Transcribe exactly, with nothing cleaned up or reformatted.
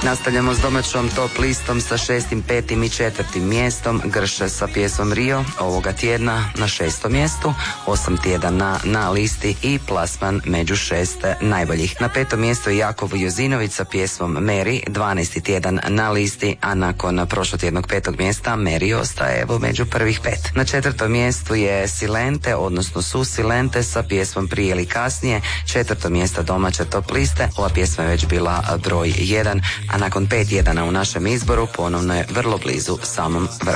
Nastavljamo s domaćom top listom sa šestim, petim i četvrtim mjestom. Grše sa pjesmom Rio ovoga tjedna na šestom mjestu, osam tjedana na listi i plasman među šest najboljih. Na petom mjestu je Jakov Jozinović sa pjesmom Mary, dvanaesti tjedan na listi, a nakon prošlotjednog petog mjesta Mary ostaje evo među prvih pet. Na četvrtom mjestu je Silente, odnosno Su Silente sa pjesmom Prije ili kasnije, četvrto mjesto domaće top liste. Ova pjesma je već bila broj jedan, a nakon pet tjedana u našem izboru ponovno je vrlo blizu samom vrhu.